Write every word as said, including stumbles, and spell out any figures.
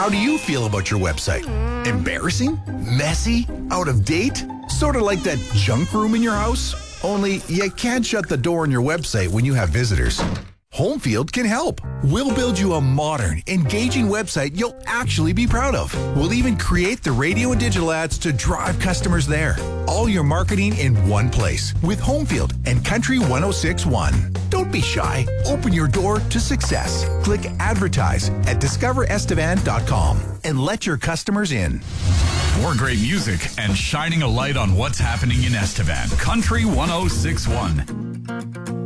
How do you feel about your website? Embarrassing? Messy? Out of date? Sort of like that junk room in your house? Only you can't shut the door on your website when you have visitors. Homefield can help. We'll build you a modern, engaging website you'll actually be proud of. We'll even create the radio and digital ads to drive customers there. All your marketing in one place with Homefield and Country one oh six point one. Don't be shy. Open your door to success. Click advertise at discover estevan dot com and let your customers in. More great music and shining a light on what's happening in Estevan. Country one oh six point one.